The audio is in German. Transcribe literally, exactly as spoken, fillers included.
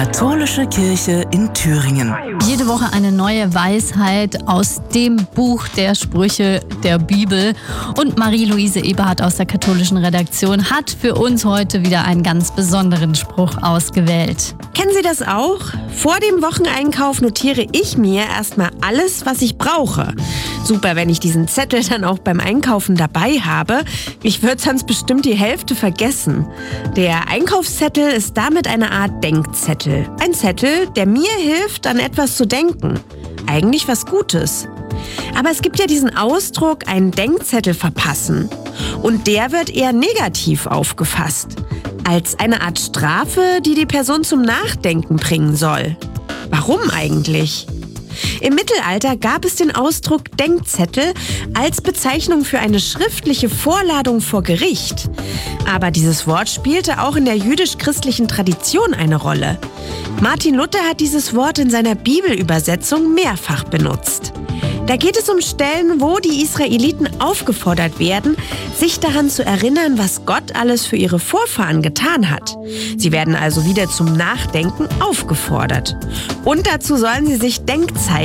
Katholische Kirche in Thüringen. Jede Woche eine neue Weisheit aus dem Buch der Sprüche der Bibel. Und Marie-Louise Eberhardt aus der katholischen Redaktion hat für uns heute wieder einen ganz besonderen Spruch ausgewählt. Kennen Sie das auch? Vor dem Wocheneinkauf notiere ich mir erstmal alles, was ich brauche. Super, wenn ich diesen Zettel dann auch beim Einkaufen dabei habe. Ich würde sonst bestimmt die Hälfte vergessen. Der Einkaufszettel ist damit eine Art Denkzettel. Ein Zettel, der mir hilft, an etwas zu denken. Eigentlich was Gutes. Aber es gibt ja diesen Ausdruck, einen Denkzettel verpassen. Und der wird eher negativ aufgefasst. Als eine Art Strafe, die die Person zum Nachdenken bringen soll. Warum eigentlich? Im Mittelalter gab es den Ausdruck Denkzettel als Bezeichnung für eine schriftliche Vorladung vor Gericht. Aber dieses Wort spielte auch in der jüdisch-christlichen Tradition eine Rolle. Martin Luther hat dieses Wort in seiner Bibelübersetzung mehrfach benutzt. Da geht es um Stellen, wo die Israeliten aufgefordert werden, sich daran zu erinnern, was Gott alles für ihre Vorfahren getan hat. Sie werden also wieder zum Nachdenken aufgefordert. Und dazu sollen sie sich Denkzeichen